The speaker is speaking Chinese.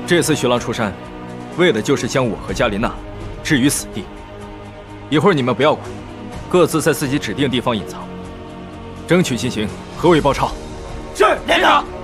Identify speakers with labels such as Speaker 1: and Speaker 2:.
Speaker 1: 这次徐浪出山，为的就是将我和嘉琳娜置于死地。一会儿你们不要管，各自在自己指定地方隐藏，争取进行河尾包抄。
Speaker 2: 是连长。